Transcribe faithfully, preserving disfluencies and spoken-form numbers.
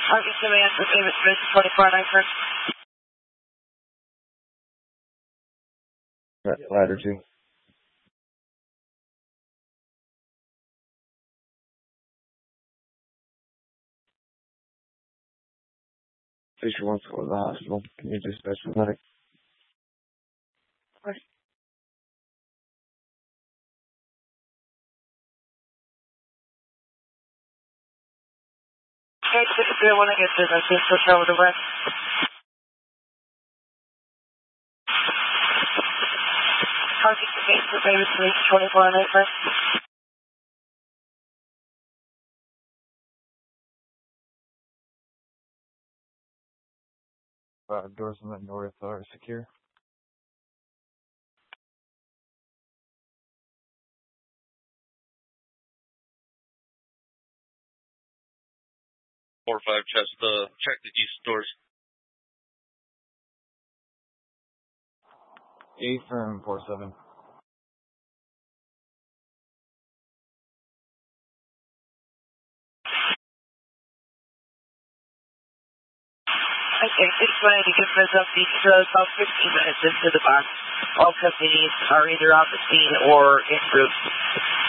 Target command for David Smith, twenty-four nine first. Ladder two. Fisher wants to go to the hospital. Can you dispatch the medic? Of course. Okay, sixty-three, I want to get to the fifth hotel with the west. Target command for David Smith, twenty-four nine first. Uh, doors on the north are secure. Four five chest, uh, check the east doors. Eight from four seven. Okay, six one eight, give us up the uh, about fifteen minutes into the box. All companies are either on the scene or en route.